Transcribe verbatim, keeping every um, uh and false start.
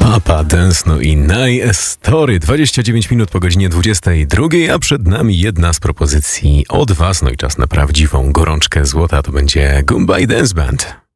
Papa Dance, no i Night Story. dwadzieścia dziewięć minut po godzinie dwudziestej drugiej, a przed nami jedna z propozycji od Was. No i czas na prawdziwą gorączkę złota, to będzie Goombay Dance Band.